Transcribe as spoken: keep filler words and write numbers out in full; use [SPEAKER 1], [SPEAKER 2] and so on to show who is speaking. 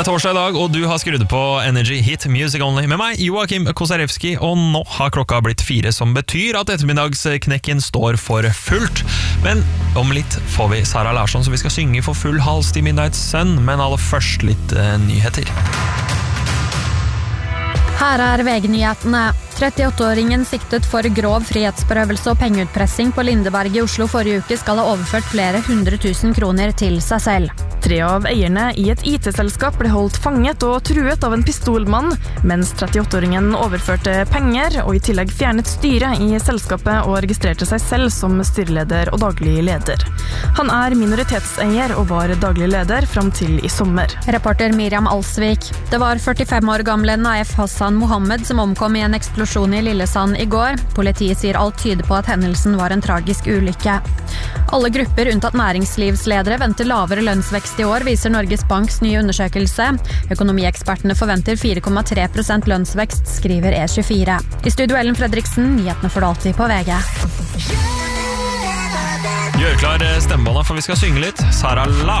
[SPEAKER 1] Det er torsdag i dag, og du har skrudd på Energy Hit Music Only med meg, Joakim Kosarewski, og nå har klokka blitt fire, som betyr at ettermiddagsknekken står for fullt. Men om litt får vi Sara Larsson, så vi skal synge for full hals til Midnight Sun, men aller først litt uh, nyheter.
[SPEAKER 2] Her er V G-nyhetene. trettiåtte-åringen siktet for grov frihetsberøvelse og pengeutpressing på Lindeberg i Oslo forrige uke skal ha overført flere hundre tusen kroner til seg selv.
[SPEAKER 3] Tre av eierne i et I T-selskap ble holdt fanget og truet av en pistolmann, mens trettiåtte-åringen overførte penger og i tillegg fjernet styret i selskapet og registrerte seg selv som styreleder og daglig leder. Han er minoritetseier og var daglig leder frem til i sommer.
[SPEAKER 2] Reporter Miriam Alsvik. Det var førtifem år gamle Naif Hassan Mohammed som omkom i en eksplosjon i Lillesand i går. Politiet sier alt tyder på at hendelsen var en tragisk ulykke. Alle grupper unntatt næringslivsledere venter lavere lønnsvekst i år, viser Norges Banks nye undersøkelse. Økonomiekspertene forventer fire komma tre prosent lønnsvekst, skriver E tjuefire. I studio Ellen Fredriksen, nyhetene får du alltid på V G.
[SPEAKER 1] Gjør klar stemmebånda, for vi skal synge litt. Sara Larsson.